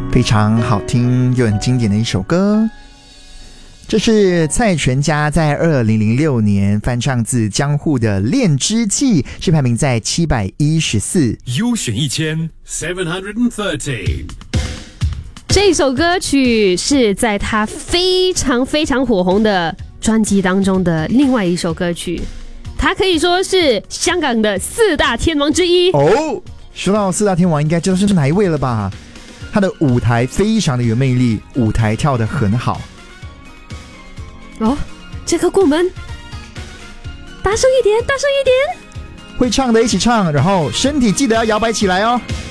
非常好听又很经典的一首歌，这是蔡淳佳在2006年翻唱自江户的《恋之记》，是排名在714， 优选1730。 这首歌曲是在他非常非常火红的专辑当中的另外一首歌曲，它可以说是香港的4大天王之一哦。说到4大天王，应该知道是哪一位了吧？他的舞台非常的有魅力，舞台跳得很好。 哦，这个过门，大声一点，大声一点！ 会唱的一起唱，然后身体记得要摇摆起来哦。